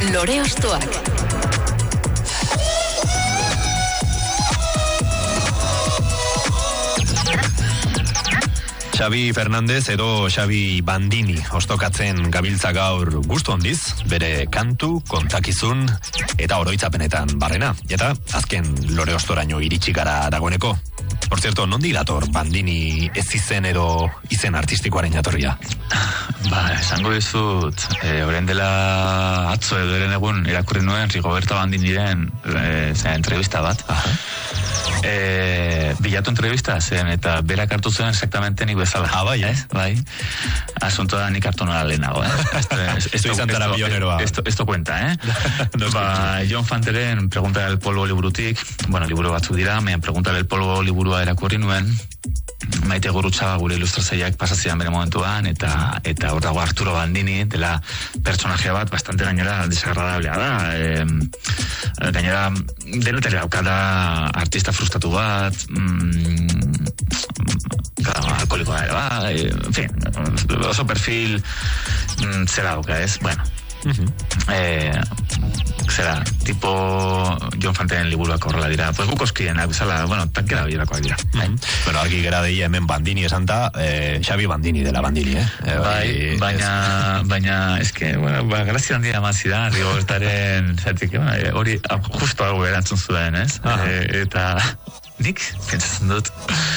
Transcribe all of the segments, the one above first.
Lore Ostoak. Xabi Fernandez edo Xabi Bandini ostokatzen gabiltza gaur gustu handiz, bere kantu, kontakizun eta oroitzapenetan barrena. Eta azken Lore Ostoraino iritsi gara dagoeneko. Por cierto, nondi dator Bandini ez izen edo izen artistikoaren jatorria? Esango dizut, orain dela atzo edo eren egun irakurri nuen Rigoberta Bandiniren entrevista bat. Bilatu entrevista zen eta berak hartu zuen exactamente nik bezala. Bai, Bai. Asunto da nik hartu nola lehenago, Esto cuenta, John Fanteren Pregunta del Polvo liburutik, liburu batzuk dira, Pregunta del Polvo liburua erakurri nuen, Maite Gurrutxaga gure ilustratzaileak pasazidan bere momentuan, eta hor dago Arturo Bandini, dela pertsonajea bat, bastante gainera desagradablea da, gainera denetele daukada artista frustratu bat, alkoholikoa ere, en fin, oso perfil zera dauka, ez? Bueno, zera, tipo John Fanteren liburuak horrela dira, pues gukoskienak, bezala, tankera bilakoak dira. Argi gera deia hemen Bandini esanta, Xabi Bandini dela Bandini, baina, eske, grazia handia amazida, Rigobertaren, zatik, hori, justo hau erantzun zuen, ez? Eta nik, pentsatzen dut,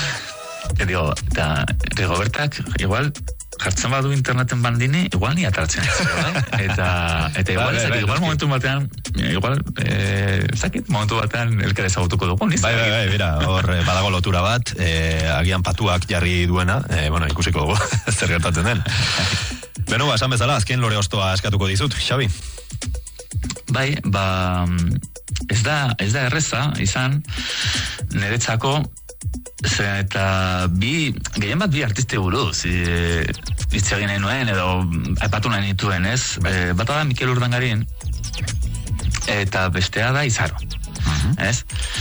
eta Rigobertak, igual, jartzen badu interneten Bandini, igual ni atartzen ez, eta igual momentu batean, momentu batean elkar ezagutuko dugu, niz? Bai, bera, hor badago lotura bat, agian patuak jarri duena, ikusiko dugu, zer gertatzen den. Beno, esan bezala, azken Lore Ostoa eskatuko dizut, Xabi? Bai, ez da erreza, izan, niretzako, eta gehien bat bi artiste buruz hitz egin nahi nuen edo aipatu nahi nituen, ez? Bata da Mikel Urdangarin eta bestea da Izaro, ez?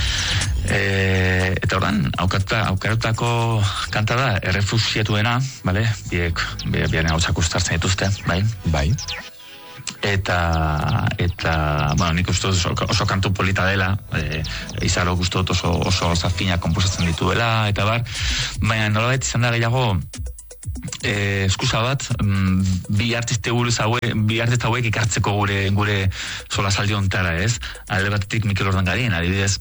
Eta ordan aukeratutako kanta da Errefuxiatuena, bale? Biaren hautsak ustartzen dituzte, bai? Eta nik uste oso kantu polita dela, Izaro uste dut oso zafina komposatzen dituela, eta baina nolabait izan da gehiago eskusa bat, bi artista hauek ikartzeko gure sola saldi ontara, ez? Alde batetik Mikel Urdangarin, adibidez,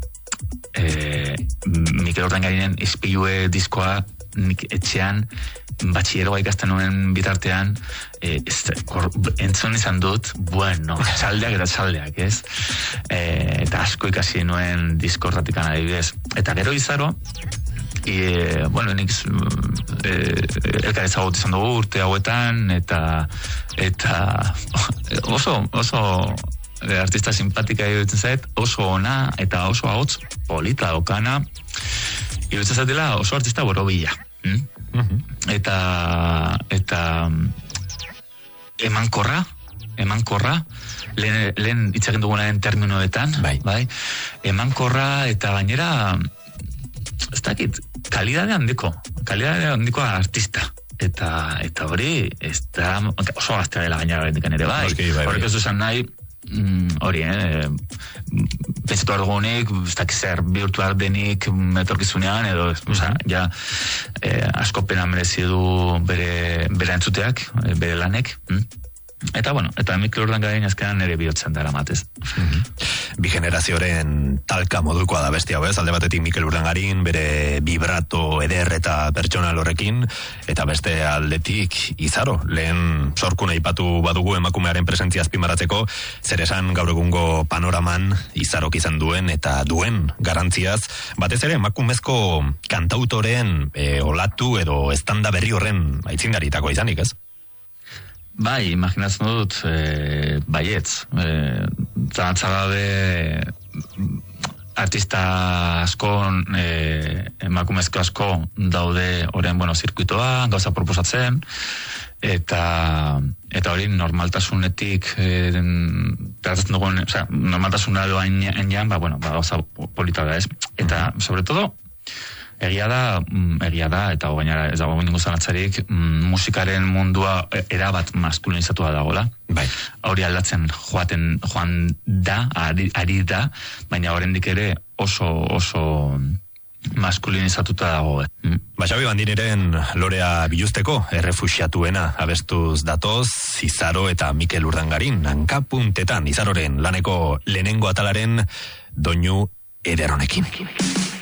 Mikel Urdangarinen Ispilue diskoa nik etxean batxilleroa ikasten nuen bitartean entzun izan dut, txaldeak, ez? Eta asko ikasi nuen diskorratikan adibidez. Eta gero Izaro, nik elkar ezagut izan dugu urte hauetan, eta oso artista simpatika iruditzen zait, oso ona eta oso ahots polita daukana, iruditzen zaitela oso artista borobila. Eta emankorra, lehen hitz egin dugunaren terminoetan, bai, emankorra eta gainera, ez dakit, kalidade handiko artista. Eta hori, oso gaztea dela gainera berendikan ere, bai. Horrek ez duzan nahi, hori, pentsatu argonik, ez dakit zer bihurtu denik etorkizunean, edo, asko pena merezi du bere entzuteak, bere lanek, eta Mikel Urdangarin azkenan nire bihotzen dara matez. Bi generazioaren talka modukoa da beste hau, ez? Alde batetik Mikel Urdangarin, bere vibrato eder eta pertsonal horrekin, eta beste aldetik Izaro, lehen sorkuna aipatu badugu emakumearen presentzia azpimarratzeko, zer esan gaur egungo panoraman Izarok izan duen eta duen garrantziaz, batez ere emakumezko kantautoren olatu edo estanda berri horren aitzindaritako izanik, ez? Bai, imaginatzen dut, baietz. Zalantzagabe artista asko, emakumezko asko daude oren, zirkuitoa, gauza proposatzen, eta hori normaltasunetik tratatzen dugun, normaltasuna doa enean, gauza polita da, ez? Eta, sobre todo, Egia da, eta gainera ez dago ningu zalantzarik, musikaren mundua erabat maskulinizatua dagoela. Bai. Hori aldatzen joan da, ari da, baina oraindik ere oso maskulinizatuta dago. Xabi Bandiniren lorea biluzteko errefuxiatuena abestuz datoz, Izaro eta Mikel Urdangarin, hankapuntetan Izaroren laneko lehenengo atalaren doinu eder honekin.